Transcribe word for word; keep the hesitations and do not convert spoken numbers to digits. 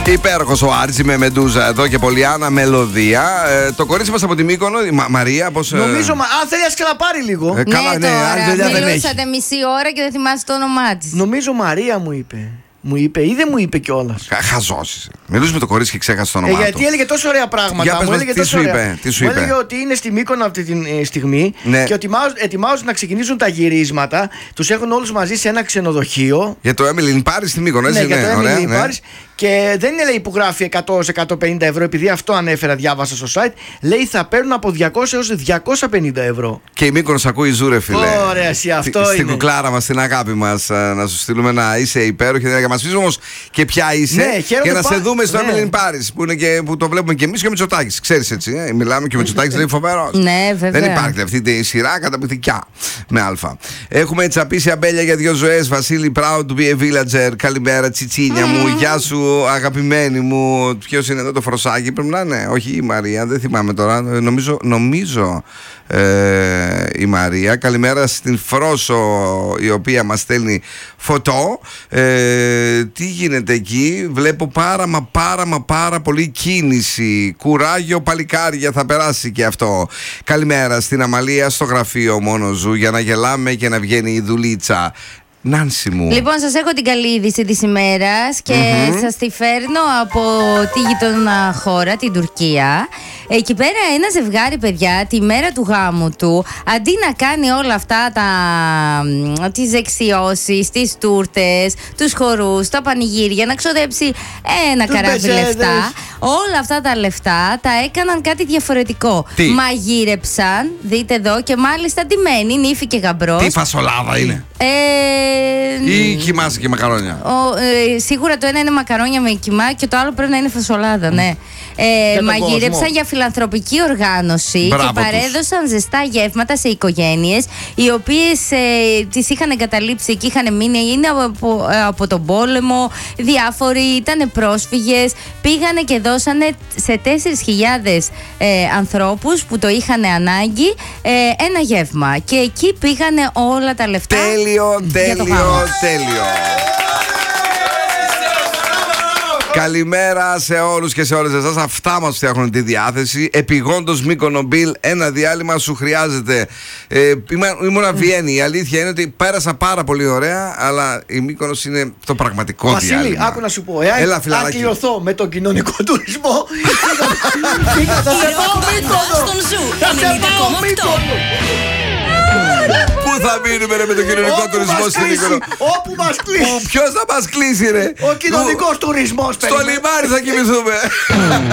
Υπέροχος ο Άρτζη με Μεντούζα εδώ και Πολιάνα μελωδία. Ε, το κορίτσι μας από τη Μύκονο, η Μα, Μαρία, πώς. Νομίζω, μα, αν θέλει, ας ξαναπάρει λίγο. Ε, καλά, ναι, ναι, άλλη δουλειά δεν έχει. Μιλούσατε μισή ώρα και δεν θυμάσαι το όνομά της. Νομίζω Μαρία μου είπε. Μου είπε ή δεν μου είπε κιόλας. Χαζός. Μιλούσε με το κορίτσι και ξέχασε το Ε, όνομά του. γιατί έλεγε τόσο ωραία πράγματα. Για μου πες μας, έλεγε τι τόσο σου ωραία. είπε, τι σου μου είπε? έλεγε ότι είναι στη Μύκονο αυτή τη ε, στιγμή, Ναι. και ότι ετοιμάζουν, ετοιμάζουν να ξεκινήσουν τα γυρίσματα. Τους έχουν όλους μαζί σε ένα ξενοδοχείο. Για το Emily in Paris στη Μύκονο, έτσι. Ναι, για το ωραία, Emily in ναι. Paris. Και δεν είναι, λέει, που γράφει εκατό με εκατόν πενήντα ευρώ, επειδή αυτό ανέφερα, διάβασα στο site. Λέει θα παίρνουν από διακόσια έως διακόσια πενήντα ευρώ. Και η Μύκονος ακούει ζούρε, φίλε. Ωραία, εσύ, αυτό Στη- είναι. Στην κουκλάρα μας, στην αγάπη μας, να σου στείλουμε να είσαι υπέροχη. Να μας πεις όμως και ποια είσαι. Ναι, χαίρομαι και να πα- σε δούμε στο ναι. Emily in Paris, που, είναι και, που το βλέπουμε και εμείς και ο Μητσοτάκης. Ξέρεις έτσι. Ε? Μιλάμε και ο Μητσοτάκης λέει φοβερός. Ναι, βέβαια. Δεν υπάρχει αυτή η σειρά καταπληκτικά. Με αλφα. Έχουμε τσαπίσει αμπέλια για δύο ζωές. Βασίλη, proud to be a villager. Καλημέρα, τσιτσίνια μου. Γεια σου, αγαπημένη μου. Ποιος είναι εδώ το φροσάκι, πρέπει να είναι. Όχι η Μαρία, δεν θυμάμαι τώρα. Νομίζω, νομίζω ε, η Μαρία. Καλημέρα στην Φρόσο, η οποία μας στέλνει φωτό. Ε, τι γίνεται εκεί? Βλέπω πάρα μα πάρα μα πάρα πολύ κίνηση. Κουράγιο παλικάρια, θα περάσει και αυτό. Καλημέρα στην Αμαλία, στο γραφείο μόνο ζου, για να γελάμε και να βγαίνει η δουλίτσα. Νάνση μου. Λοιπόν, σας έχω την καλή είδηση της ημέρας και Mm-hmm. σας τη φέρνω από τη γειτονά χώρα, την Τουρκία. Εκεί πέρα ένα ζευγάρι, παιδιά, τη μέρα του γάμου του, αντί να κάνει όλα αυτά τα, τις δεξιώσεις, τις τούρτες, τους χορούς, τα πανηγύρια, να ξοδέψει ένα Τους καράβι μπεζέδες. λεφτά, όλα αυτά τα λεφτά τα έκαναν κάτι διαφορετικό. Τι? Μαγείρεψαν, δείτε εδώ, και μάλιστα ντυμένοι, νύφη και γαμπρός. Τι φασολάδα είναι? Ε, Ή κοιμάσαι και μακαρόνια? ο, ε, σίγουρα το ένα είναι μακαρόνια με κιμά και το άλλο πρέπει να είναι φασολάδα, ναι. Ε, τον μαγείρεψαν κόσμο. για φιλανθρωπική οργάνωση. Μπράβο και τους. παρέδωσαν ζεστά γεύματα σε οικογένειες οι οποίες ε, τις είχαν εγκαταλείψει εκεί, είχαν μείνει, είναι από, ε, από τον πόλεμο, διάφοροι ήταν πρόσφυγες, πήγανε και δώσανε σε τέσσερις χιλιάδες ε, ανθρώπους που το είχαν ανάγκη ε, ένα γεύμα, και εκεί πήγανε όλα τα λεφτά. Τέλειο, για το τέλειο, γάμο. τέλειο. Καλημέρα σε όλους και σε όλες εσάς. Αυτά μας φτιάχνουν τη διάθεση. Επιγόντως Μύκονο Μπιλ, ένα διάλειμμα σου χρειάζεται. Ε, ήμουν, ήμουνα Βιέννη. Η αλήθεια είναι ότι πέρασα πάρα πολύ ωραία, αλλά η Μύκονος είναι το πραγματικό Βασίλη, διάλειμμα. άκου να σου πω. Εάν Έλα, φιλαράκι. ακλειωθώ με τον κοινωνικό τουρισμό, πήγα, θα σε πάω Μύκονο. στον Ζου Θα σε ενενήντα πάω κόμμα οκτώ. Μύκονο. Πού θα μείνουμε ρε, με τον κοινωνικό Όπου τουρισμό μας στην κλείσει, Μύκονο? όπου μας κλείσει. Ποιος θα μας κλείσει ρε? Ο κοινωνικός τουρισμός. Στο λιμάνι θα κοιμηθούμε.